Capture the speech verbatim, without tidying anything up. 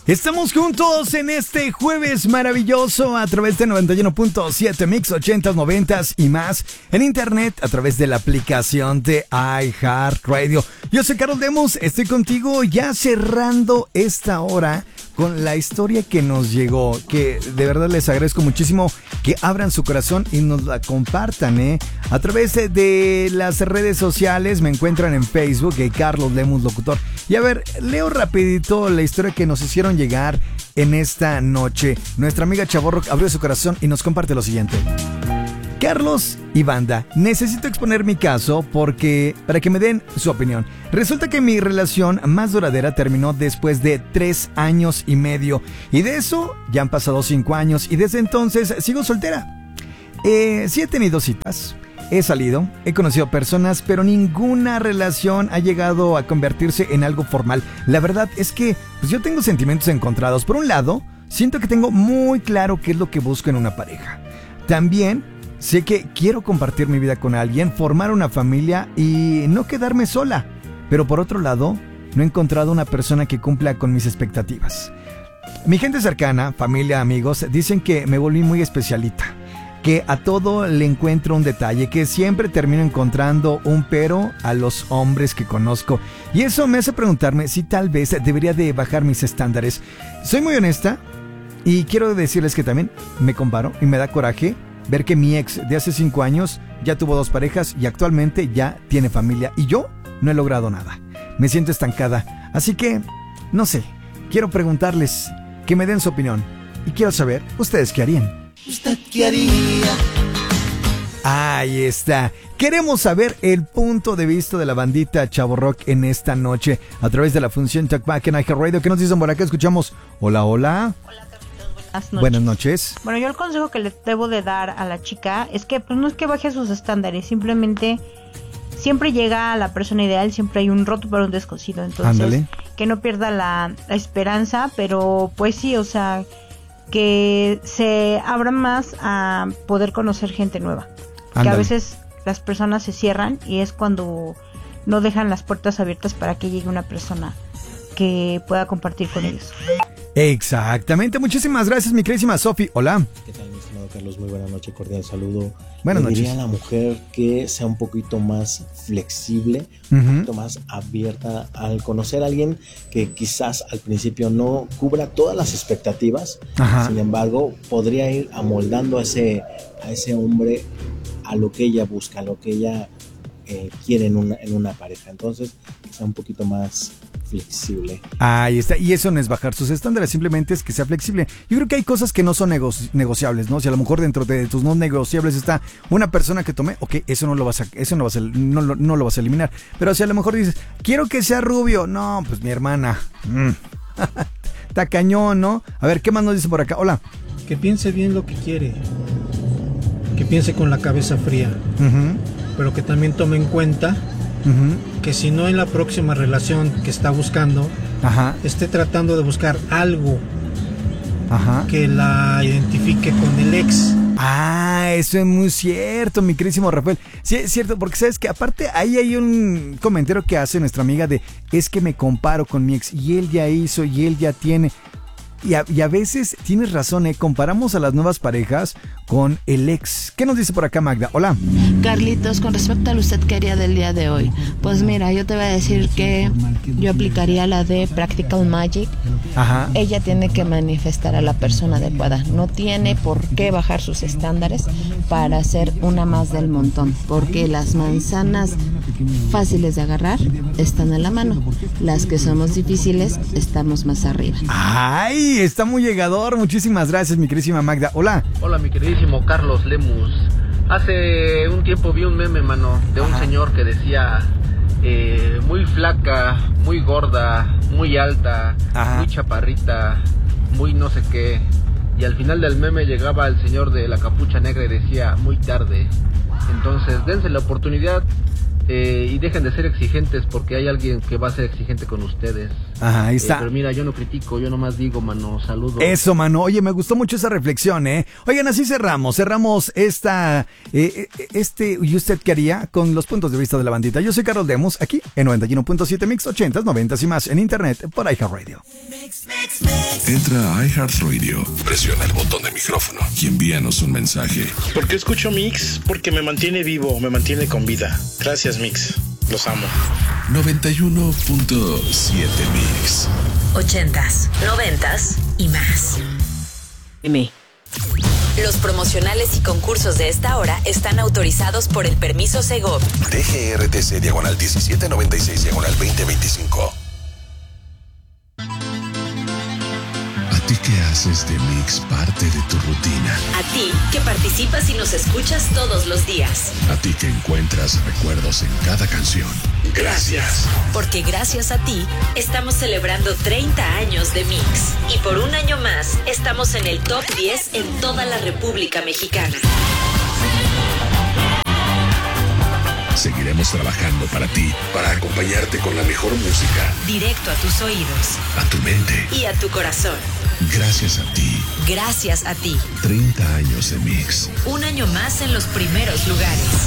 Estamos juntos en este jueves maravilloso a través de noventa y uno punto siete Mix ochentas, noventas y más en internet a través de la aplicación de iHeartRadio. Yo soy Carlos Lemus, estoy contigo ya cerrando esta hora con la historia que nos llegó, que de verdad les agradezco muchísimo que abran su corazón y nos la compartan, ¿eh? A través de, de las redes sociales me encuentran en Facebook, eh, Carlos Lemus Locutor. Y a ver, leo rapidito la historia que nos hicieron llegar en esta noche. Nuestra amiga Chavorro abrió su corazón y nos comparte lo siguiente. Carlos y banda, necesito exponer mi caso porque para que me den su opinión. Resulta que mi relación más duradera terminó después de tres años y medio. Y de eso ya han pasado cinco años y desde entonces sigo soltera. Eh, sí he tenido citas, he salido, he conocido personas, pero ninguna relación ha llegado a convertirse en algo formal. La verdad es que pues yo tengo sentimientos encontrados. Por un lado, siento que tengo muy claro qué es lo que busco en una pareja. También sé que quiero compartir mi vida con alguien, formar una familia y no quedarme sola. Pero por otro lado, no he encontrado una persona que cumpla con mis expectativas. Mi gente cercana, familia, amigos, dicen que me volví muy especialita, que a todo le encuentro un detalle, que siempre termino encontrando un pero a los hombres que conozco. Y eso me hace preguntarme si tal vez debería de bajar mis estándares. Soy muy honesta y quiero decirles que también me comparo y me da coraje ver que mi ex de hace cinco años ya tuvo dos parejas y actualmente ya tiene familia. Y yo no he logrado nada. Me siento estancada. Así que, no sé, quiero preguntarles que me den su opinión. Y quiero saber, ¿ustedes qué harían? ¿Usted qué haría? Ahí está. Queremos saber el punto de vista de la bandita Chavo Rock en esta noche a través de la función Talkback en iHeartRadio. ¿Qué nos dicen por acá? Escuchamos. Hola, hola. Hola, buenas noches. Buenas noches. Bueno, yo el consejo que le debo de dar a la chica es que pues no es que baje sus estándares, simplemente siempre llega a la persona ideal, siempre hay un roto para un descosido. Entonces, Ándale. que no pierda la, la esperanza, pero pues sí, o sea, que se abra más a poder conocer gente nueva. Ándale. Que a veces las personas se cierran y es cuando no dejan las puertas abiertas para que llegue una persona que pueda compartir con ellos. Exactamente, muchísimas gracias, mi queridísima Sofi. Hola. ¿Qué tal, mi estimado Carlos? Muy buena noche, cordial saludo. Buenas Le noches. diría a la mujer que sea un poquito más flexible, uh-huh. un poquito más abierta al conocer a alguien que quizás al principio no cubra todas las expectativas. Ajá. Sin embargo, podría ir amoldando a ese, a ese hombre a lo que ella busca, a lo que ella eh, quiere en una, en una pareja. Entonces, que sea un poquito más flexible. Ahí está, y eso no es bajar sus estándares, simplemente es que sea flexible. Yo creo que hay cosas que no son nego- negociables, ¿no? Si a lo mejor dentro de tus no negociables está una persona que tome, ok, eso no lo vas a, eso no vas a, no, no, no lo vas a eliminar. Pero si a lo mejor dices, quiero que sea rubio, no, pues mi hermana, mm. está cañón, ¿no? A ver, ¿qué más nos dice por acá? Hola. Que piense bien lo que quiere, que piense con la cabeza fría, uh-huh. pero que también tome en cuenta Uh-huh. que si no en la próxima relación que está buscando, Ajá. esté tratando de buscar algo Ajá. que la identifique con el ex. Ah, eso es muy cierto, mi queridísimo Rafael. Sí, es cierto, porque sabes que aparte ahí hay un comentario que hace nuestra amiga de es que me comparo con mi ex y él ya hizo y él ya tiene. Y a, y a veces tienes razón, ¿eh? Comparamos a las nuevas parejas con el ex. ¿Qué nos dice por acá, Magda? Hola. Carlitos, con respecto a usted qué haría del día de hoy. Pues mira, yo te voy a decir que yo aplicaría la de Practical Magic. Ajá. Ella tiene que manifestar a la persona adecuada. No tiene por qué bajar sus estándares para ser una más del montón. Porque las manzanas fáciles de agarrar están en la mano. Las que somos difíciles estamos más arriba. ¡Ay! Está muy llegador. Muchísimas gracias, mi queridísima Magda. Hola. Hola, mi queridísimo Carlos Lemus. Hace un tiempo vi un meme, mano, de un Ajá. señor que decía eh, muy flaca, muy gorda, muy alta, Ajá. muy chaparrita, muy no sé qué. Y al final del meme llegaba el señor de la capucha negra y decía muy tarde. Entonces, dense la oportunidad Eh, y dejen de ser exigentes porque hay alguien que va a ser exigente con ustedes. Ajá, ahí está. Eh, pero mira, yo no critico, yo nomás digo, mano, saludos. Eso, mano. Oye, me gustó mucho esa reflexión, ¿eh? Oigan, así cerramos. Cerramos esta, eh, este, ¿y usted qué haría? Con los puntos de vista de la bandita. Yo soy Carlos Lemus, aquí en noventa y uno punto siete Mix, ochentas, noventas y más en internet por iHeartRadio. Entra a iHeartRadio, presiona el botón de micrófono y envíanos un mensaje. ¿Por qué escucho Mix? Porque me mantiene vivo, me mantiene con vida. Gracias, Mix. Los amo. noventa y uno punto siete Mix. Ochentas, noventas y más. M. Los promocionales y concursos de esta hora están autorizados por el permiso Segov. D G R T C diagonal diecisiete noventa y seis diagonal veinte veinticinco. ¿A ti que haces de Mix parte de tu rutina? A ti que participas y nos escuchas todos los días. A ti que encuentras recuerdos en cada canción. Gracias. Porque gracias a ti estamos celebrando treinta años de Mix. Y por un año más estamos en el top diez en toda la República Mexicana. Seguiremos trabajando para ti, para acompañarte con la mejor música. Directo a tus oídos. A tu mente. Y a tu corazón. Gracias a ti. Gracias a ti. treinta años de Mix. Un año más en los primeros lugares.